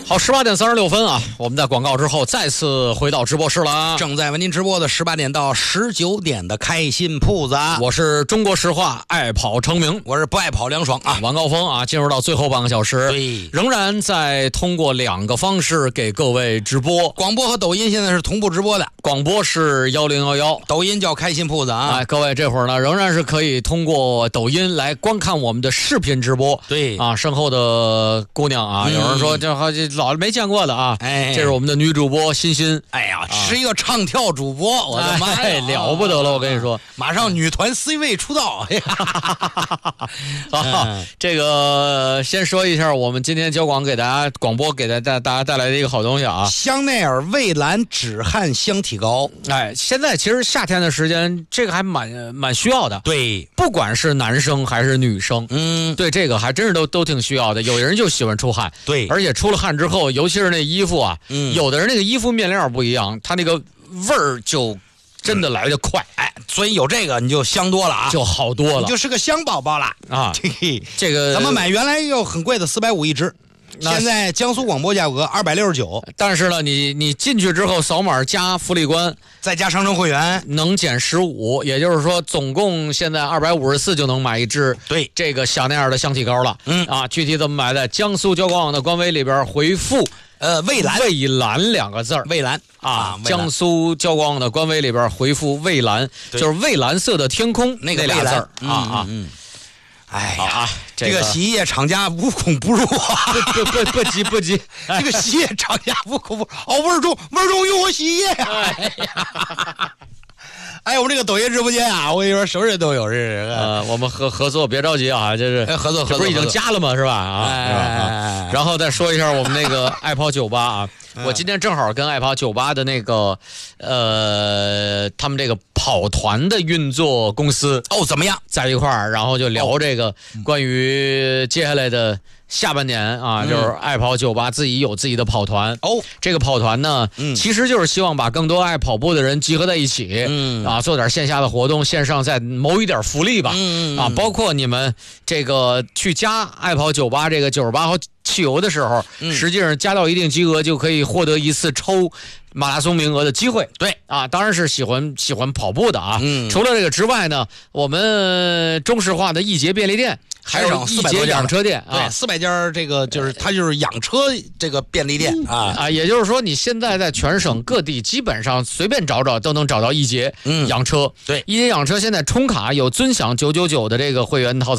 好，18:36啊，我们在广告之后再次回到直播室了。 正在为您直播的18点到19点的开心铺子， 我是中国石化爱跑成名， 我是不爱跑梁爽啊。 晚高峰啊，进入到最后半个小时， 对， 仍然在通过2个方式给各位直播。 广播和抖音现在是同步直播的， 广播是1011， 抖音叫开心铺子啊。 哎，各位这会儿呢，仍然是可以通过抖音来观看我们的视频直播。 对啊，身后的姑娘啊，有人说这老没见过的啊， 哎， 这是我们的女主播欣欣。 哎呀，是一个唱跳主播，我的妈呀， 哎，了不得了！我跟你说， 马上女团 C 位出道。 啊，这个先说一下，我们今天交广给大家广播给大家带来的一个好东西啊， 香奈儿蔚蓝止汗香体膏。 哎，现在其实夏天的时间，这个还蛮需要的。 对， 不管是男生还是女生，对这个还真是都挺需要的。有的人就喜欢出汗， 对， 而且出了汗之后，尤其是那衣服啊，有的人那个衣服面料不一样，他那个味儿就真的来得快。 哎，所以有这个你就香多了啊， 就好多了， 你就是个香宝宝了啊。这个咱们买原来又很贵的450一支。现在江苏广播价格269， 但是呢，你进去之后扫码加福利关， 再加商城会员， 能减15，也就是说，总共现在254就能买一支对这个香奈儿的香体膏了。具体怎么买的？江苏交广网的官微里边回复蔚蓝 2个字儿， 蔚蓝啊，江苏交广网的官微里边回复蔚蓝，就是蔚蓝色的天空那个俩字儿啊。 哎呀， 这个洗衣液厂家无孔不入啊！ 不急， 这个洗衣液厂家无孔不入哦，味儿重用我洗衣液呀！哎，我们这个抖音直播间啊，我跟你说，什么人都有， 我们合作，别着急啊，这是合作， 不是已经加了吗？是吧？啊，然后再说一下我们那个爱跑酒吧啊，我今天正好跟爱跑酒吧的那个他们这个跑团的运作公司怎么样在一块儿，然后就聊这个关于接下来的下半年啊，就是爱跑酒吧自己有自己的跑团这个跑团呢，其实就是希望把更多爱跑步的人集合在一起，做点线下的活动，线上再谋一点福利吧，包括你们这个去加爱跑酒吧这个98号汽油的时候，实际上加到一定金额就可以获得一次抽马拉松名额的机会。 对啊，当然是喜欢跑步的啊。除了这个之外呢，我们中石化的易捷便利店还有易捷养车店对，400家这个就是它就是养车这个便利店也就是说你现在在全省各地基本上随便找都能找到易捷养车。 对， 易捷养车现在充卡有尊享999的这个会员套餐。